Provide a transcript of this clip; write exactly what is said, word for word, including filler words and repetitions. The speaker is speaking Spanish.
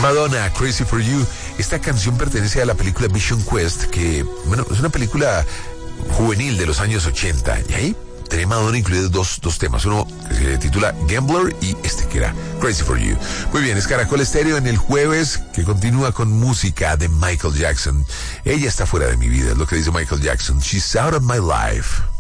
Madonna, Crazy for You. Esta canción pertenece a la película Vision Quest, que, bueno, es una película juvenil de los años ochenta. Y ahí tenía Madonna incluidos dos, dos temas. Uno que se titula Gambler y este que era Crazy for You. Muy bien, es Caracol Estéreo en el jueves, que continúa con música de Michael Jackson. Ella está fuera de mi vida, es lo que dice Michael Jackson. She's out of my life.